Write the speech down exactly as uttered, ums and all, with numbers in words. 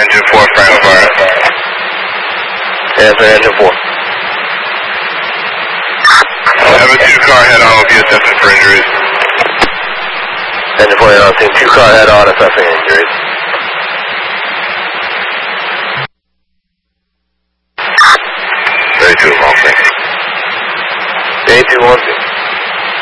engine four, Frank Fire. Answer engine four. I have a two-car head-on with you assessing for injuries. Engine four head-on team, two-car head-on assessing injuries. thirty-two, one, three. eight two one.